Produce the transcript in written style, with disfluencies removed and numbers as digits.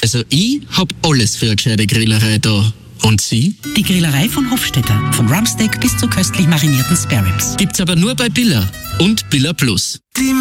Also ich hab alles für eine gescheite Grillerei da. Und Sie? Die Grillerei von Hofstetter. Von Rumpsteak bis zu köstlich marinierten Spareribs. Gibt's aber nur bei Billa und Billa Plus.